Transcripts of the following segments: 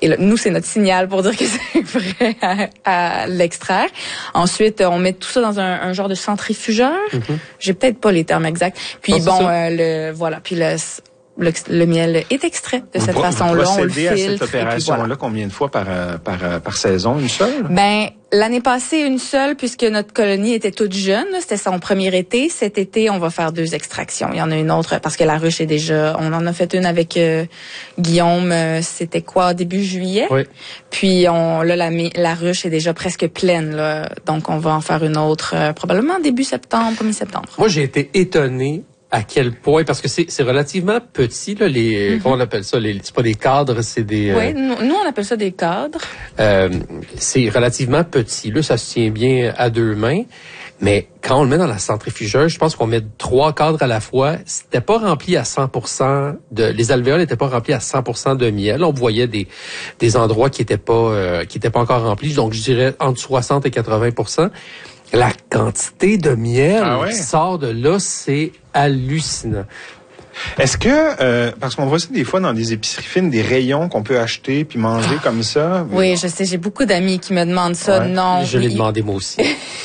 Et là, nous, c'est notre signal pour dire que c'est vrai à l'extraire. Ensuite, on met tout ça dans un genre de centrifugeur. J'ai peut-être pas les termes exacts. Puis voilà. Puis le miel est extrait de cette façon-là. On le filtre. À cette opération-là, combien de fois par saison, une seule? Ben, l'année passée, une seule, puisque notre colonie était toute jeune. C'était son premier été. Cet été, on va faire 2 extractions. Il y en a une autre parce que la ruche est déjà... On en a fait une avec Guillaume, c'était quoi, début juillet? Oui. Puis la ruche est déjà presque pleine, là. Donc, on va en faire une autre probablement début septembre, mi-septembre. Moi, j'ai été étonné à quel point, parce que c'est relativement petit, là, comment on appelle ça, c'est pas des cadres, c'est des... Oui, nous, on appelle ça des cadres. C'est relativement petit, là, ça se tient bien à 2 mains, mais quand on le met dans la centrifugeuse, je pense qu'on met 3 cadres à la fois, c'était pas rempli à 100% les alvéoles n'étaient pas remplis à 100% de miel, on voyait des endroits qui étaient pas encore remplis, donc je dirais entre 60 et 80%. La quantité de miel qui sort de là, c'est hallucinant. Est-ce que, parce qu'on voit ça des fois dans des épiceries fines, des rayons qu'on peut acheter puis manger comme ça? Oui, je sais, j'ai beaucoup d'amis qui me demandent ça. Ouais. Non. Je l'ai demandé moi aussi.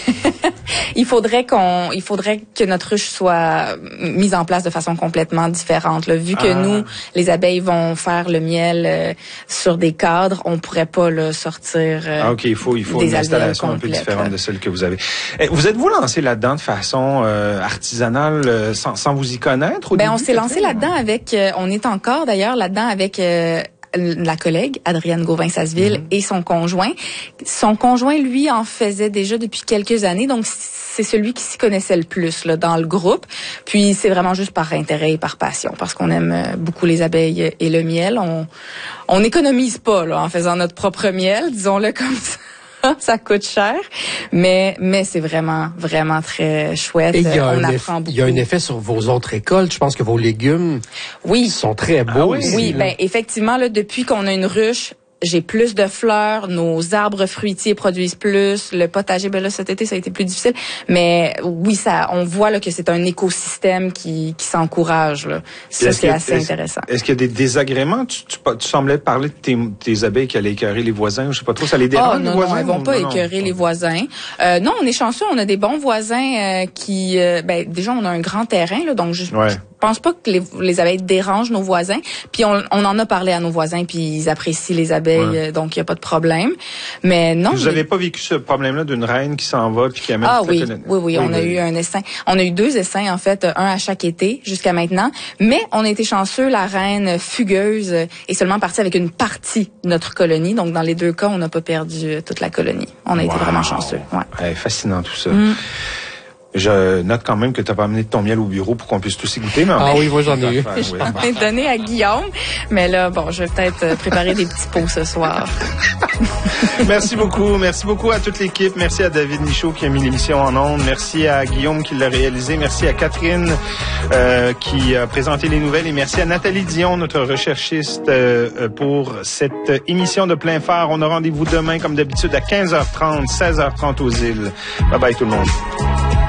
Il faudrait que notre ruche soit mise en place de façon complètement différente. Là. Vu que nous, les abeilles vont faire le miel sur des cadres, on pourrait pas sortir. OK, il faut une installation un peu différente de celle que vous avez. Vous êtes-vous lancé là-dedans de façon artisanale sans vous y connaître au début? On s'est lancé là-dedans avec on est encore d'ailleurs là-dedans avec la collègue Adrienne Gauvin-Sasseville et son conjoint. Son conjoint, lui, en faisait déjà depuis quelques années, donc c'est celui qui s'y connaissait le plus là, dans le groupe. Puis c'est vraiment juste par intérêt et par passion, parce qu'on aime beaucoup les abeilles et le miel. On n'économise pas là en faisant notre propre miel, disons-le comme ça. Ça coûte cher, mais c'est vraiment, vraiment très chouette. Et on apprend beaucoup. Il y a un effet sur vos autres récoltes. Je pense que vos légumes sont très beaux. Oui, effectivement, là, depuis qu'on a une ruche, j'ai plus de fleurs, nos arbres fruitiers produisent plus, le potager, là, cet été, ça a été plus difficile. Mais oui, on voit là que c'est un écosystème qui s'encourage, là. Ça, c'est assez intéressant. Est-ce qu'il y a des désagréments? Tu semblais parler de tes abeilles qui allaient écœurer les voisins, je sais pas trop, ça les dérange, les voisins? Non, elles vont pas écœurer les voisins. Non, on est chanceux, on a des bons voisins qui, déjà, on a un grand terrain, là, donc je pense pas que les abeilles dérangent nos voisins. Puis on en a parlé à nos voisins, puis ils apprécient les abeilles. Donc il y a pas de problème. Mais non. Vous avez pas vécu ce problème-là d'une reine qui s'en va puis qui amène oui, on a eu un essaim. On a eu 2 essaims en fait, un à chaque été jusqu'à maintenant. Mais on a été chanceux, la reine fugueuse est seulement partie avec une partie de notre colonie. Donc dans les 2 cas, on n'a pas perdu toute la colonie. On a été vraiment chanceux. Ouais. Fascinant tout ça. Je note quand même que tu n'as pas amené ton miel au bureau pour qu'on puisse tous y goûter. Mais oui, moi j'en ai eu. J'en ai donné à Guillaume. Mais là, je vais peut-être préparer des petits pots ce soir. Merci beaucoup. Merci beaucoup à toute l'équipe. Merci à David Michaud qui a mis l'émission en ondes. Merci à Guillaume qui l'a réalisé. Merci à Catherine qui a présenté les nouvelles. Et merci à Nathalie Dion, notre recherchiste, pour cette émission de Plein Phare. On a rendez-vous demain, comme d'habitude, à 15h30, 16h30 aux îles. Bye bye tout le monde.